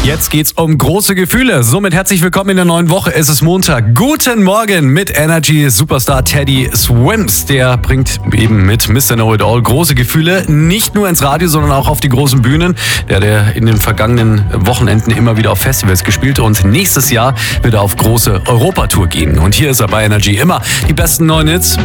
Jetzt geht's um große Gefühle. Somit herzlich willkommen in der neuen Woche. Es ist Montag. Guten Morgen mit Energy Superstar Teddy Swims. Der bringt eben mit Mr. Know-It-All große Gefühle nicht nur ins Radio, sondern auch auf die großen Bühnen. Der hat in den vergangenen Wochenenden immer wieder auf Festivals gespielt und nächstes Jahr wird er auf große Europatour gehen. Und hier ist er bei Energy immer die besten neuen Hits